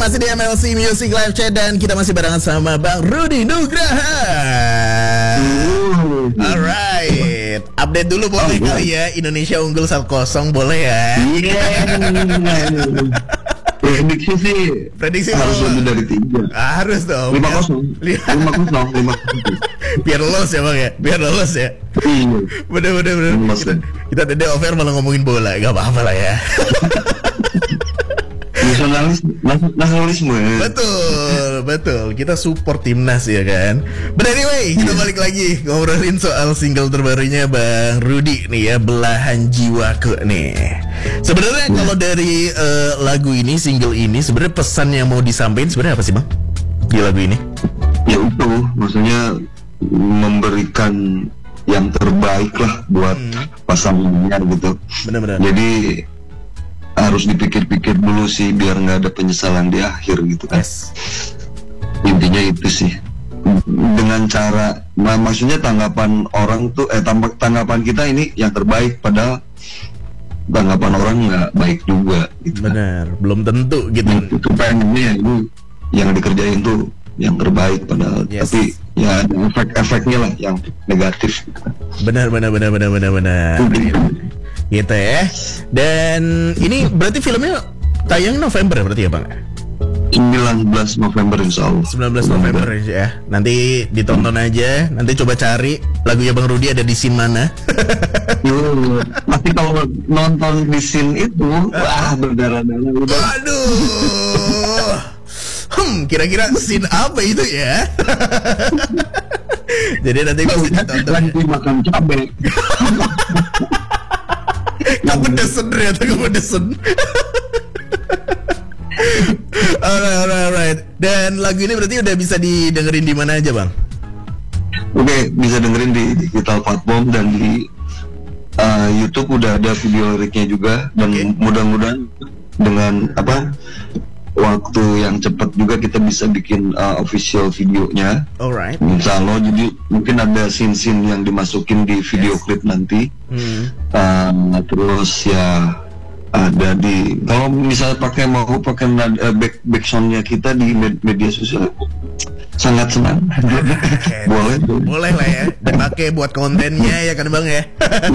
masih di MLC Music Live Chat dan kita masih barengan sama Bang Rudy Nugraha. Alright, update dulu boleh kali ya. Indonesia unggul 1-0 boleh ya? Prediksi harus lebih dari 3. Harus dong. 5-0. Biar lolos ya Bang ya. Biar lolos ya. Bener. Kita tadi over malah ngomongin bola. Gak apa-apa lah ya. Nasionalisme. Betul. Kita support timnas ya kan. But anyway, kita balik lagi ngobrolin soal single terbarunya Bang Rudy nih ya, Belahan Jiwaku nih. Sebenarnya kalau dari lagu ini, single ini, sebenarnya pesan yang mau disampaikan sebenarnya apa sih Bang di lagu ini? Ya itu, maksudnya memberikan yang terbaik lah buat pasangannya gitu. Benar-benar. Jadi harus dipikir-pikir dulu sih biar nggak ada penyesalan di akhir gitu kan. Yes. Intinya itu sih. Dengan cara, maksudnya tanggapan orang tuh, tanggapan kita ini yang terbaik, padahal tanggapan orang nggak baik juga. Gitu. Benar, belum tentu gitu. Itu pengennya ini yang dikerjain tuh yang terbaik padahal, tapi ya ada efek-efeknya lah yang negatif. Gitu. Benar. Gitu ya. Dan ini berarti filmnya tayang November ya berarti ya Bang? 19 November insya Allah. 19 November ya. Nanti ditonton aja. Nanti coba cari lagunya Bang Rudy ada di scene mana. Tapi kalau nonton di scene itu, wah berdarah-darah udah. Waduh. Kira-kira scene apa itu ya? Jadi nanti bisa ditonton. Lagi makan cabai. Kepedesan ternyata, kepedesan. Alright. Dan lagu ini berarti udah bisa didengerin di mana aja Bang? Oke, bisa dengerin di digital platform dan di YouTube udah ada video liriknya juga. Dan mudah-mudahan dengan waktu yang cepat juga kita bisa bikin official videonya. Alright. Insya Allah, jadi mungkin ada scene-scene yang dimasukin di video klip nanti. Terus ya ada di, kalau misalnya mau pakai back soundnya kita di media sosial, sangat senang. boleh lah ya dipakai buat kontennya ya kan Bang ya.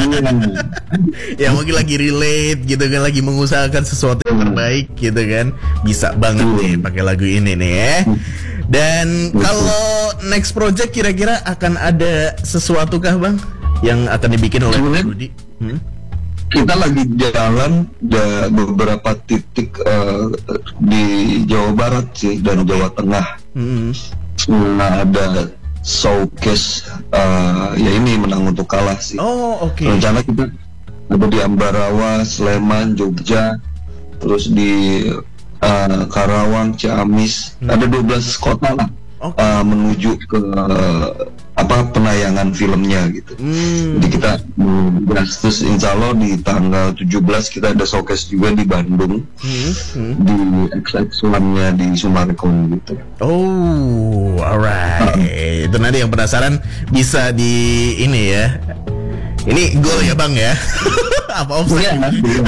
Ya mungkin lagi relate gitu kan, lagi mengusahakan sesuatu yang terbaik gitu kan, bisa banget nih pakai lagu ini nih ya. Dan kalau next project kira-kira akan ada sesuatu kah Bang yang akan dibikin oleh Bang Rudy? Kita lagi jalan beberapa titik di Jawa Barat sih dan Jawa Tengah. Nah, ada showcase ya ini menang untuk kalah sih. Rencana kita ada di Ambarawa, Sleman, Jogja, terus di Karawang, Ciamis, ada 12 kota lah. Menuju ke penayangan filmnya gitu. Jadi kita Agustus insya Allah di tanggal 17 kita ada showcase juga di Bandung, di XX1-nya di Sumarekon gitu. Alright. Itu nanti yang penasaran bisa di ini ya. Ini gol ya Bang ya? Apa offside?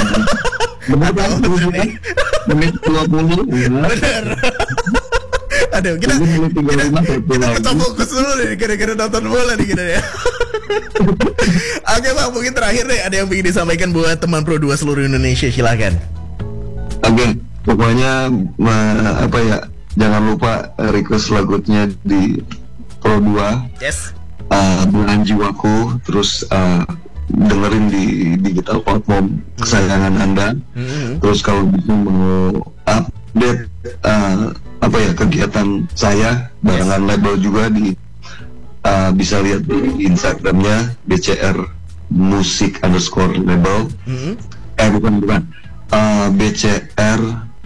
Menit 20. Bener. Aduh, kita fokus dulu nih, kira-kira nonton bola nih kita ya. Oke Bang, mungkin terakhir deh, ada yang ingin disampaikan buat teman Pro 2 seluruh Indonesia, silakan. Oke, pokoknya jangan lupa request lagunya di Pro 2. Yes. Belahan Jiwaku, terus dengerin di digital platform kesayangan Anda. Terus kalau bisa mau update kegiatan saya barengan label juga bisa lihat di Instagramnya BCR Musik _label. Bukan BCR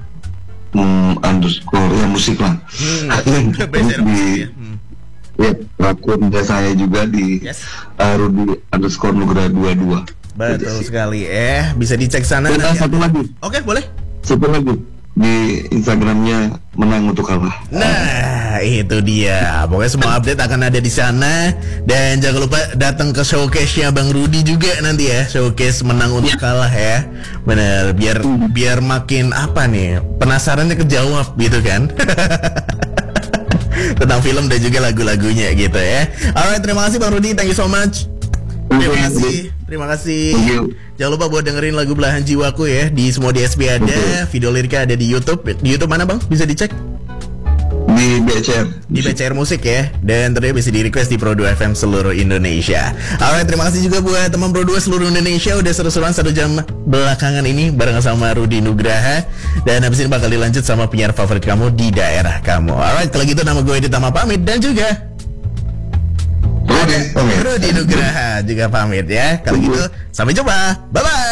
ya musik lah. Ya, akun saya juga di Rudy _Nugraha 22. Betul sekali. Bisa dicek sana. Satu lagi. Oke, boleh. Satu lagi di Instagramnya menang untuk kalah. Nah, itu dia. Pokoknya semua update akan ada di sana. Dan jangan lupa datang ke showcase-nya Bang Rudy juga nanti ya. Showcase menang untuk kalah ya. Bener, biar makin apa nih, penasarannya kejawab gitu kan. Tentang film dan juga lagu-lagunya gitu ya. Alright, terima kasih Bang Rudy, thank you so much. Terima kasih. Jangan lupa buat dengerin lagu Belahan Jiwaku ya. Di semua DSP ada, video liriknya ada di YouTube. Di YouTube mana Bang? Bisa dicek? Di BCR. Di BCR Musik ya. Dan ternyata bisa di request di Pro 2 FM seluruh Indonesia. Alright, terima kasih juga buat teman Pro 2 seluruh Indonesia. Udah seru-seruan 1 jam belakangan ini bareng sama Rudy Nugraha. Dan habis ini bakal dilanjut sama penyiar favorit kamu di daerah kamu. Alright, kalau gitu nama gue Editama pamit. Dan juga Rudy Nugraha juga pamit ya. Kalau gitu sampai jumpa. Bye-bye.